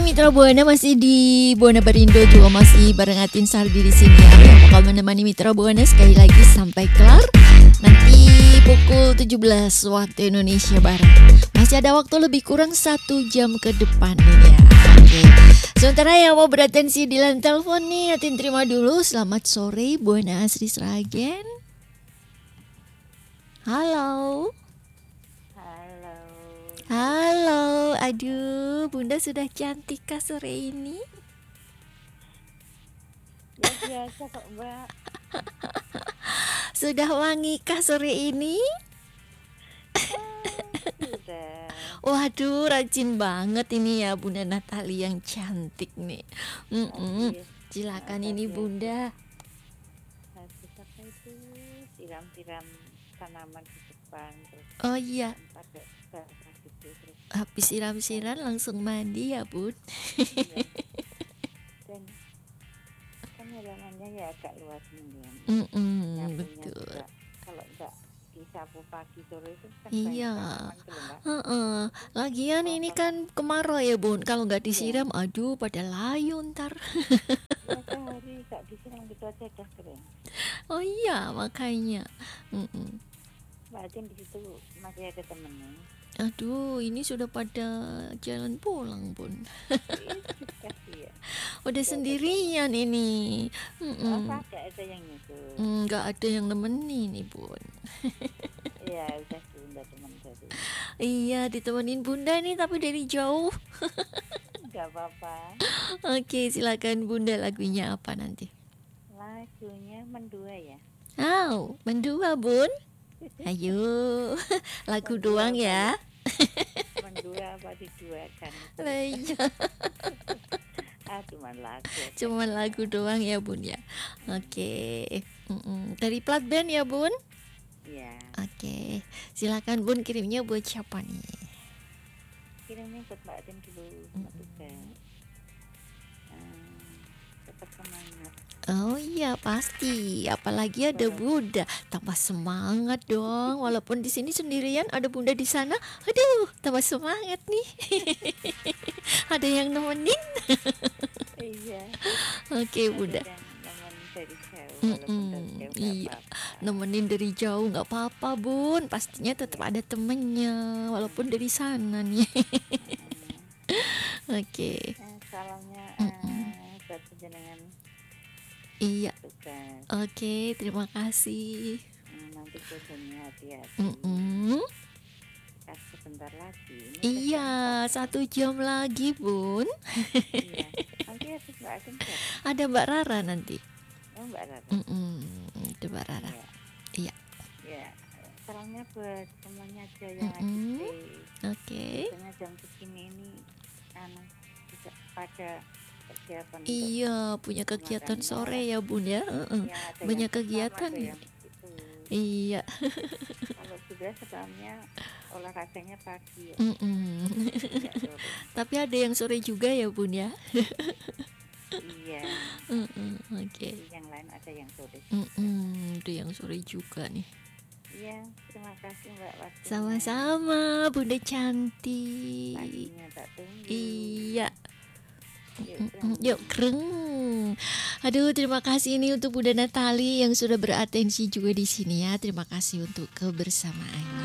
Mitra Buana masih di Buana Barindo, juga masih bareng Atin Sardi di sini ya, yang bakal menemani Mitra Buana sekali lagi sampai kelar nanti pukul 17 waktu Indonesia Barat. Masih ada waktu lebih kurang 1 jam ke depan nih ya. Oke. Sementara yang mau beratensi di line telepon nih, Atin terima dulu. Selamat sore Buana Asri Sragen. Halo. Halo, aduh, Bunda sudah cantik kah sore ini? Ya biasa kok Mbak. Sudah wangi kah sore ini? Sudah. Waduh, rajin banget ini ya Bunda Natali yang cantik nih. Habis Silakan ini Bunda. habis apa itu siram-siram tanaman di depan terus Oh iya, pakai basah gitu terus habis siram-siram langsung mandi ya Bun. ya. Dan kan halamannya ya agak luas nih ya. Nyapunya Betul. juga kalau enggak disapu pagi sore itu kan Iya. banyak tanaman tuh Mbak. Lagian ini Kotor. kan kemarau ya Bun. Kalau nggak Iya. disiram, aduh pada layu ntar. Ya sehari gak disiram gitu aja udah kering. Oh iya, makanya. Mbak Atin di situ masih ada temennya. Aduh, ini sudah pada jalan pulang Bun. Kasih ya. Udah sendirian ini. Apa gak ada yang nyusul? Nggak ada yang nemenin nih Bun. Ya udah Bunda teman tadi. Iya, ditemenin Bunda nih tapi dari jauh. Gak apa-apa. Oke, silakan Bunda, lagunya apa nanti? Lagunya Mendua ya. Mendua Bun. Ayo, lagu Mendua doang ya. Mendua apa diduakan? Iya. Cuman lagu. Cuma lagu doang ya Bun ya. Oke. Dari plat band ya Bun. Iya. Oke, silakan Bun, kirimnya buat siapa nih? Kirimnya buat Mbak Atin dulu sama tugas. Tetap semangat. Oh iya pasti, apalagi ada Bunda, tambah semangat dong. Walaupun di sini sendirian, ada Bunda di sana. Aduh, tambah semangat nih. Ada yang nemenin. Iya. Oke Bunda. Ada yang nemenin dari jauh, walaupun dari jauh gak Iya, apa-apa. nemenin dari jauh nggak apa-apa Bun. Pastinya tetap ada temennya, walaupun dari sana nih. Oke. Salamnya buat penjenengan Iya. tugas. Oke, terima kasih. Nanti bodohnya hati-hati. Sebentar lagi. Ini Iya, 1 jam lagi Bun. Iya. Nanti habis Mbak Atin siapa? Ada Mbak Rara nanti. Oh Mbak Rara. Itu Mbak Rara. Iya. Ya. Salamnya buat semuanya aja yang lagi stay. Oke. Biasanya jam segini ini bisa pada persiapan. Iya, punya kegiatan sore ya Bun ya. Banyak kegiatan ya. Iya. Kalau sudah sebelumnya olahraganya pagi ya. Tapi ada yang sore juga ya Bun ya. Iya. Oke. Yang lain ada yang sore. Ada yang sore juga nih. Iya, terima kasih Mbak waktunya. Sama-sama Bunda cantik. Paginya tak tunggu. Iya. Yuk kreng. Aduh, terima kasih ini untuk Bunda Natali yang sudah beratensi juga di sini ya. Terima kasih untuk kebersamaannya.